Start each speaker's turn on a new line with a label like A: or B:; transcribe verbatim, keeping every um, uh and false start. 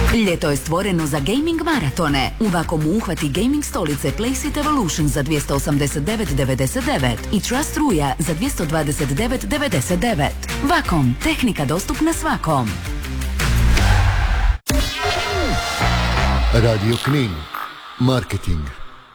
A: Ljeto je stvoreno za gaming maratone. U Vakomu uhvati gaming stolice Placeit Evolution za dvjesto osamdeset devet devedeset devet i Trust Struja za dvjesto dvadeset devet devedeset devet. Vakom, tehnika dostupna svakom.
B: Radio Knin. Marketing.